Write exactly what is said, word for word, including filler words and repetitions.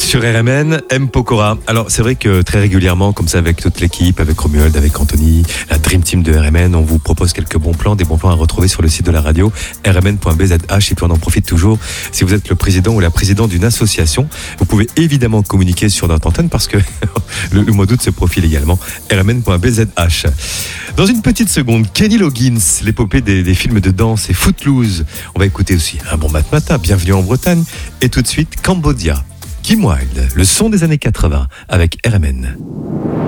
Sur R M N, M. Pokora. Alors c'est vrai que très régulièrement, comme ça avec toute l'équipe, avec Romuald, avec Anthony, la Dream Team de R M N, on vous propose quelques bons plans, des bons plans à retrouver sur le site de la radio, r m n point b z h. Et puis on en profite toujours, si vous êtes le président ou la présidente d'une association, vous pouvez évidemment communiquer sur notre antenne parce que le, le mois d'août se profile également, r m n point b z h. Dans une petite seconde, Kenny Loggins, l'épopée des, des films de danse et Footloose. On va écouter aussi un bon matmata, bienvenue en Bretagne. Et tout de suite, Cambodia. Kim Wilde, le son des années quatre-vingts avec R M N.